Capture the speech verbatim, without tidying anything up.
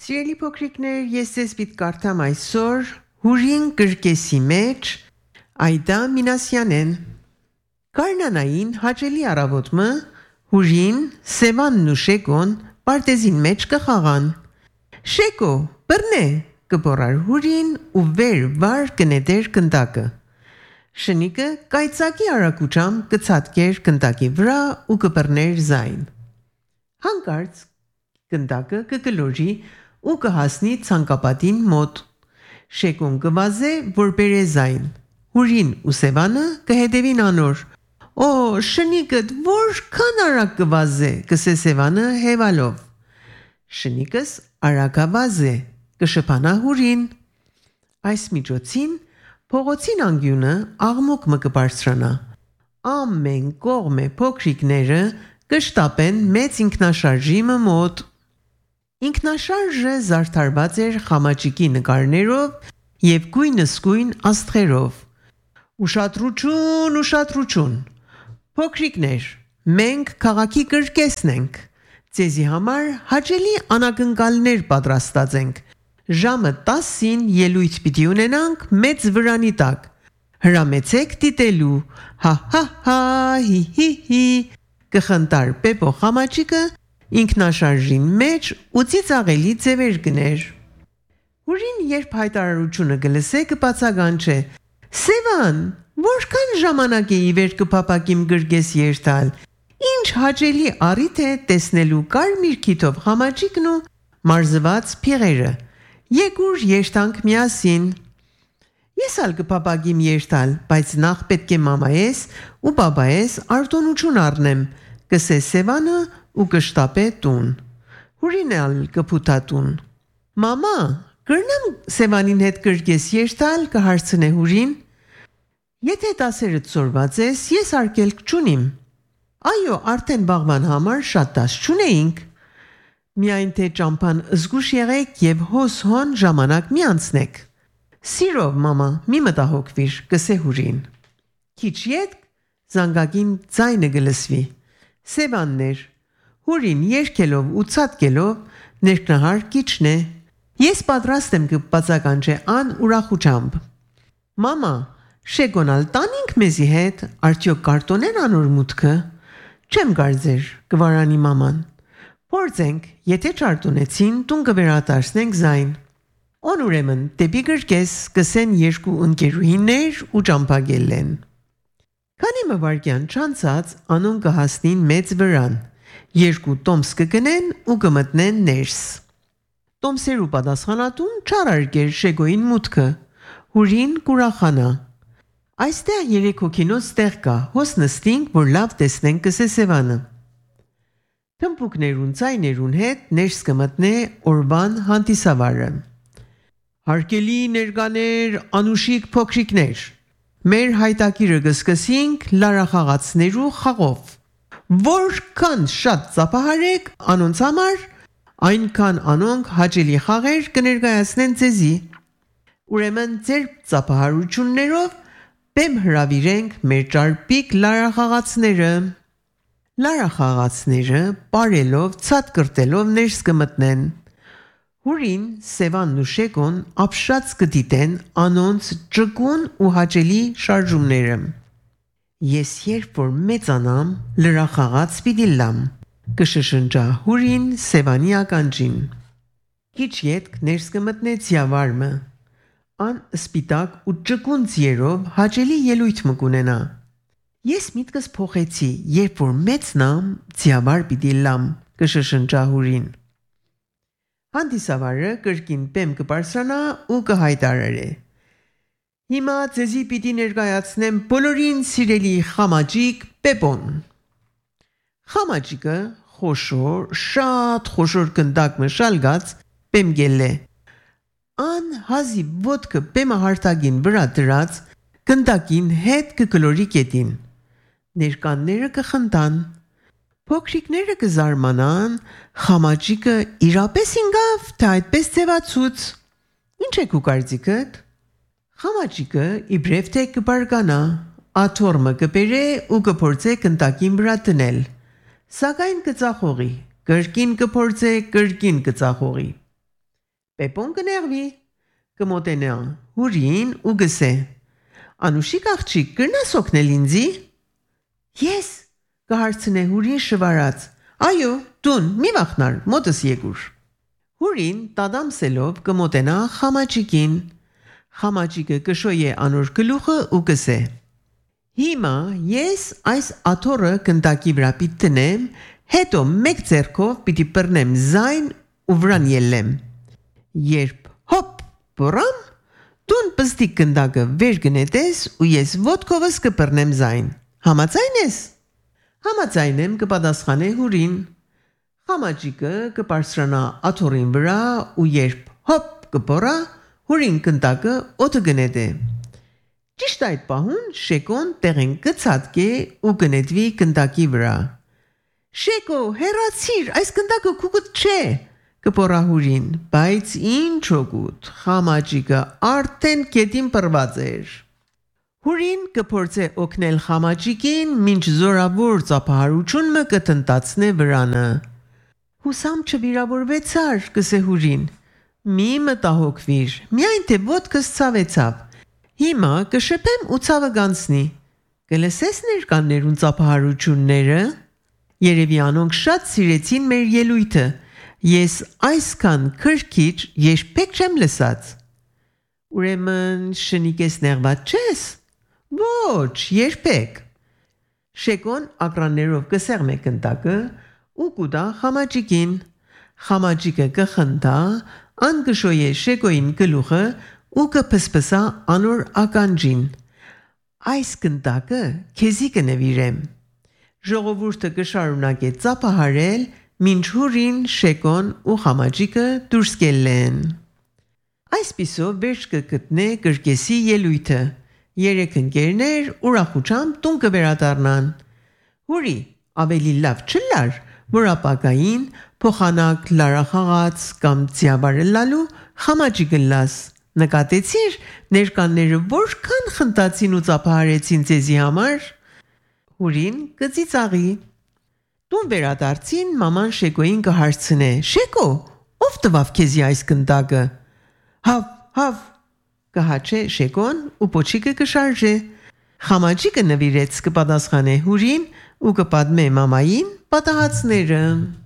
Սիրելի փոքրիկներ, ես ձեզ պիտի կարդամ այսօր Հուրին կրկեսի մեջ Այդա Մինասյանեն։ Կարնանային հաճելի առավոտը Հուրին, Սևանն ու Շեկոն պարտեզին մեջ կխաղան։ Շեկո, բռնե, կբոռար Հուրին ու վեր վար կնետեր կնդակը։ Շնիկը կայծակի արագությամբ կցատկեր կնդակի վրա ու կբռներ զայն։ Հանկարծ կնդակը կգլորի ու կհասնի ցանկապատին մոտ։ Շեկոն կվազե, որ բերե զայն։ Հուրին ու Սևանը կհետևին անոր։ Օ, շնիկդ որքան արագ կվազե, կսե Սևանը հևալով։ Շնիկս արագավազե, կշփանա Հուրին։ Այս միջոցին փողոցին անգյունը աղմուկ մը կբարձրանա։ Ամեն կողմե փոքրիկները կշտապեն մեծ ինքնաշարժի մոտ։ Ինքնաշարժը զարդարված էր խամաճիկի նկարներով և գույնզգույն աստղերով։ Ուշադրություն, ուշադրություն։ Փոքրիկներ, մենք քաղաքի կրկեսն ենք։ Ձեզի համար հաճելի անակնկալներ պատրաստած ենք։ Ժամը տասին ելույթ պիտի ունենանք մեծ վրանի տակ։ Հրամեցեք դիտելու։ Հա հա հա հի հի հի կխնդար Պեպո խամաճիկը ինքնաշարժին մեջ ու ծիծաղելի ձևեր գներ։ Հուրին երբ հայտարարությունը կլսե կբացականչե. Սևան, որքան ժամանակ է ի վեր կփապակիմ գրգես երթալ։ Ինչ հաճելի առիթ է տեսնելու կարմիր քիթով խամաճիկն ու մարզված փիղերը։ Եկուր երթանք միասին։ Ես ալ կփապակիմ երթալ, բայց նախ պետք է մամայես ու բաբայես արտոնություն առնեմ, կսե Սևանը ու կշտապե տուն։ Հուրին ալ կփութա տուն։ Մամա, կրնամ Սևանին հետ կրկես երթալ, կհարցնե Հուրին։ Եթե դասերդ սորված ես, ես արկելք չունիմ։ Այո, արդեն վաղվան համար շատ դաս չունեինք։ Միայն թե ճամփան զգուշ եղեք և հոս-հոն ժամանակ մի անցնեք։ Սիրով, մամա, մի մտահոգվիր, կսե Հուրին։ Քիչ ետք զանգակին ձայնը կլսվի։ Սևաններ, Հուրին երգելով ու ցատկելով ներքնահար կիչն է։ Ես պատրաստ եմ կբացականչե ան ուրախությամբ։ Մամա, Շեկոնալ տանինք մեզի հետ, արդյոք կարտոնեն անոր մուտքը։ Չեմ կարծեր, կվարանի մաման։ Փորձենք, եթե չարտոնեցին, տուն կվերադարձնենք զայն։ On ուրեմն, դեպի գրկես կսեն երկու ընկերուհիներ ու ճամփագելեն։ Քանի մվարկյան չանցած անուն կհասնին մեծ վրան։ Երկու տոմս կգնեն ու կմտնեն ներս։ Տոմսերու պատասխանատուն չարարգեր Շեկոյին մուտքը։ Հուրին կուրախանա։ Այստեղ երեք հոգինոց տեղ կա, հոս նստինք, որ լավ տեսնենք կսե Սևանը։ Թմբուկներուն ձայներուն հետ ներս կմտնե օրվան հանդիսավարը։ Հարկելի ներկաներ, անուշիկ փոքրիկներ, մեր հայտակիրը կսկսինք լարախաղացներու խաղով։ Որքան շատ ծափահարեք անոնց համար, այնքան անոնք հաճելի խաղեր կներկայացնեն ձեզի։ Ուրեմն ձեր ծափահարություններով բեմ հրավիրենք մեր ճարպիկ լարախաղացները։ Լարախաղացները պարելով, ցատկրտելով ներս կմտնեն։ Հուրին, Սևանն ու Շեկոն ապշած կդիտեն անոնց ճկուն ու հաճելի շարժումները։ Ես երբ որ մեծանամ, լրախաղաց պիտի լամ, կշշնջա Հուրին Սևանի ականջին։ Քիչ ետք ներս կմտնե ձիավարմը։ Ան սպիտակ ու ճկուն ձիերով հաճելի ելույթ մը կունենա։ Ես միտքս փոխեցի, երբ որ մեծնամ, ձիավար պիտի լամ, կշշնջա Հուրին։ Հանդիսավարը կրկին բեմ կբարձրանա ու կհայտարարե. Հիմա ձեզի պիտի ներկայացնեմ բոլորին սիրելի խամաճիկ Պեպոն։ Խամաճիկը խոշոր, շատ խոշոր կնդակ մը շալգած բեմ գելլե։ Ան հազի ոտքը բեմը հարթագին վրա դրած կնդակին հետ կգլորի կետին։ Ներկանները կխնդան։ Փոքրիկները կզարմանան, խամաճիկը իրապես ինգավ, թե այդպես ձևացուց։ Ինչ է քու կարծիքդ։ Խամաճիկը իբրև թե կբարգանա, աթոռը կբերե ու կփորձե կնդակին վրա դնել։ Սակայն կծախողի, կրկին կփորձե, կրկին կծախողի։ Պեպոն կներվի, կմոտենա հուրին ու գսե. Անուշիկ աղջիկ, կրնաս օգնել ինձի։ Ես, կհարցնե հուրին շվարած. Այո, դուն, մի վախնար, մոտս եկուր։ Հուրին տադամսելով կմոտենա խամաճիկին։ Խամաճիկը կշոյե անոր գլուխը ու կսե. Հիմա ես այս աթոռը գնդակի վրա պիտի տնեմ, հետո մեկ ձեռքով պիտի բռնեմ զայն ու վրան ելնեմ։ Երբ հոպ բռամ, դուն պստիկ գնդակը վեր գնետես ու ես ոտքովս կբռնեմ զայն։ Համաձայն ես։ Համաձայն եմ, կպատասխանե հուրին։ Խամաճիկը կբարձրանա աթոռին վրա ու երբ հոպ կբռա, հուրին գնդակը օդը գնետե։ Ճիշտ այդ պահուն Շեկոն տեղեն կցածկե ու գնետվի գնդակի վրա։ Շեկո, հեռացիր, այս գնդակը քուկուտ չէ, կբռա հուրին, բայց ինչ օգուտ, խամաճիկը արդեն կետին բռված էր։ Հուրին կփորձե օգնել խամաճիկին, մինչ զորավոր ծափահարությունը կտնտացնե վրանը։ Հուսամ չվիրավորվեցար, կսե հուրին։ Մի մտահոգվիր, միայն թե ոտքս ցավեցավ։ Հիմա կշփեմ ու ցավը գանցնի։ Կլսես ներկաներուն ծափահարությունները։ Երևի անոնք շատ սիրեցին մեր ելույթը։ Ես այսքան քրքիջ երբեք չեմ լսած։ Ուրեմն շնիկես նեղված չես։ Ոչ, երբեք։ Շեկոն ակրաններով կսեղմե գնդակը ու կուտա խամաճիկին։ Խամաճիկը կխնդա, ան կշոյե Շեկոյին գլուխը ու կփսփսա անոր ականջին։ Այս գնդակը քեզի կնվիրեմ։ Ժողովուրդը կշարունակե ծափահարել, մինչ հուրին, Շեկոն ու խամաճիկը դուրս կելեն։ Այսպիսով վերջ կգտնե կրկեսի ելույթը։ Երեք ընկերներ ուրախությամբ տուն կվերադառնան։ Հուրի, ավելի լավ չլար, որ ապագային փոխանակ լարախաղաց կամ ձիաբարելալու խամաճիկը լաս։ Նկատեցիր ներկաները որքան խնդացին ու ծափահարեցին ձեզի համար։ Հուրին կծիծաղի։ Տուն վերադարձին մաման Շեկոյին կհարցնե. Շեկո, ով տվավ քեզի այս գնդակը։ Հավ, հավ, կհաչե Շեկոն ու պոչիկը կշարժե։ Խամաճիկը նվիրեց կպատասխանե հուրին ու կպատմե մամային պատահածները։